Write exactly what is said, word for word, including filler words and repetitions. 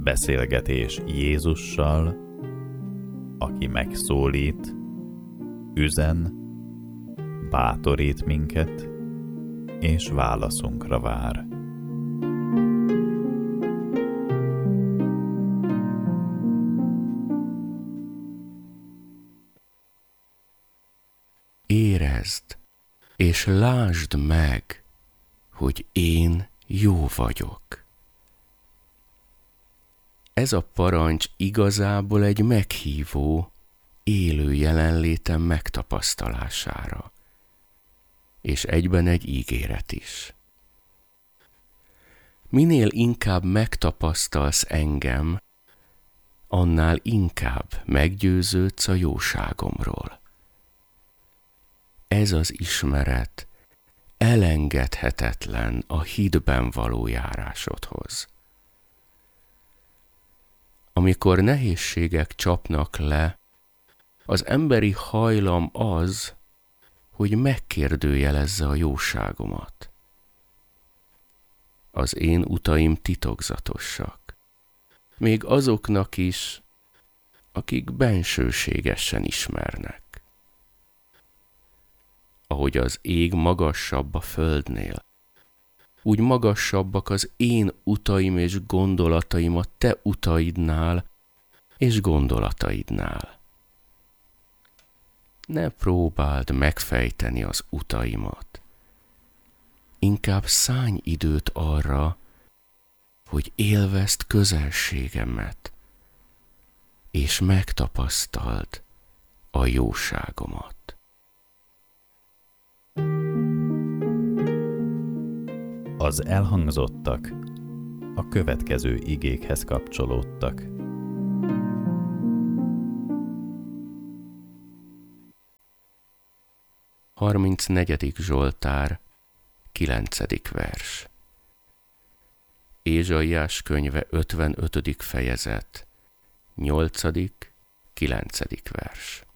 Beszélgetés Jézussal, aki megszólít, üzen, bátorít minket, és válaszunkra vár. Érezd, és lásd meg, hogy én jó vagyok. Ez a parancs igazából egy meghívó, élő jelenlétem megtapasztalására, és egyben egy ígéret is. Minél inkább megtapasztalsz engem, annál inkább meggyőződsz a jóságomról. Ez az ismeret elengedhetetlen a hitben való járásodhoz. Amikor nehézségek csapnak le, az emberi hajlam az, hogy megkérdőjelezze a jóságomat. Az én utaim titokzatosak, még azoknak is, akik bensőségesen ismernek. Ahogy az ég magasabb a földnél, úgy magasabbak az én utaim és gondolataim a te utaidnál és gondolataidnál. Ne próbáld megfejteni az utaimat. Inkább szánj időt arra, hogy élvezd közelségemet, és megtapasztald a jóságomat. Az elhangzottak a következő igékhez kapcsolódtak. harmincnegyedik Zsoltár, kilencedik vers. Ézsaiás könyve ötvenötödik fejezet, nyolcadik, kilencedik vers.